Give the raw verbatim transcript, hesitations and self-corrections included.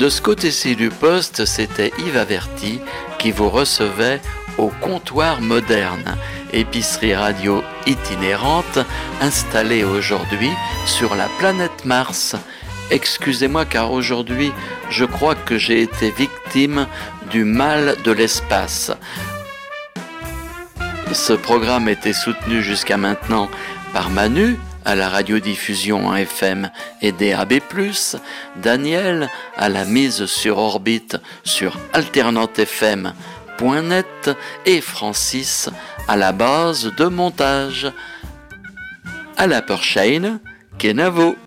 De ce côté-ci du poste, c'était Yves Averti qui vous recevait au Comptoir Moderne, épicerie radio itinérante installée aujourd'hui sur la planète Mars. Excusez-moi car aujourd'hui, je crois que j'ai été victime du mal de l'espace. Ce programme était soutenu jusqu'à maintenant par Manu, à la radiodiffusion en F M et D A B plus, Daniel à la mise sur orbite sur alternante f m point net et Francis à la base de montage. À la prochaine, Kenavo.